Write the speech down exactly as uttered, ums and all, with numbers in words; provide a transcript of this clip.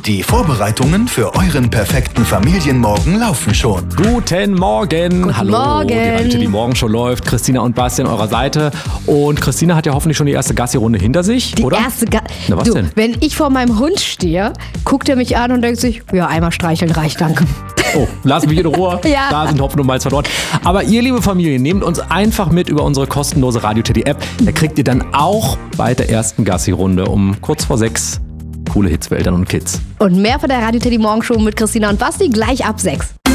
Die Vorbereitungen für euren perfekten Familienmorgen laufen schon. Guten Morgen. Guten Hallo. Morgen. Die Radio die Morgenshow läuft. Christina und Basti an eurer Seite. Und Christina hat ja hoffentlich schon die erste Gassi-Runde hinter sich, Die oder? erste Ga Na, was du, denn? Wenn ich vor meinem Hund stehe, guckt er mich an und denkt sich, ja, einmal streicheln reicht, danke. Oh, lass mich in Ruhe. Ja. Da sind Hopfen und Malz verloren. Aber ihr, liebe Familie, nehmt uns einfach mit über unsere kostenlose Radio-Teddy-App. Da kriegt ihr dann auch bei der ersten Gassi-Runde um kurz vor sechs coole Hits für Eltern und Kids. Und mehr von der Radio Teddy Morgenshow mit Christina und Basti gleich ab sechs.